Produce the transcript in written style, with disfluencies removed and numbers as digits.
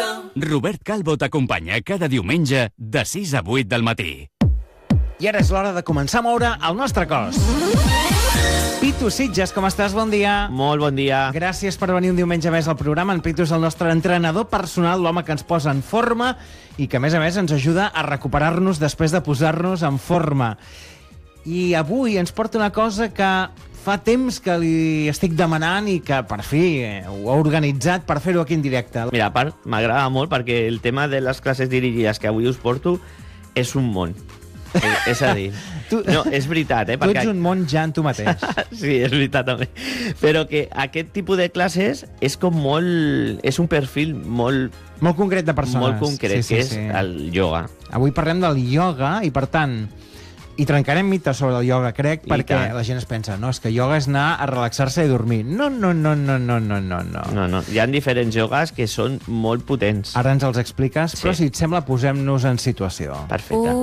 Robert Calvo t'acompanya cada diumenge de 6 a 8 del matí. I ara és l'hora de començar a moure el nostre cos. Pitu Sitges, com estàs? Bon dia. Molt bon dia. Gràcies per venir un diumenge més al programa. En Pitu és el nostre entrenador personal, l'home que ens posa en forma i que, a més, ens ajuda a recuperar-nos després de posar-nos en forma. I avui ens porta una cosa que fa temps que li estic demanant i que, per fi, ho ha organitzat per fer-ho aquí en directe. Mira, a part, m'agrada molt perquè el tema de les classes dirigides que avui us porto és un món. És a dir, no, és veritat, Tu ets un món ja en tu mateix. Sí, és veritat també. Però que aquest tipus de classes és com molt... És un perfil molt... Molt concret de persones. Molt concret, que és el yoga. Avui parlem del yoga i, per tant, i trencarem mites sobre el yoga, crec, perquè la gent es pensa, no, és que yoga és anar a relaxar-se i dormir. No. No, hi ha diferents yogas que són molt potents. Ara ens els expliques, però si et sembla, posem-nos en situació. Perfecte.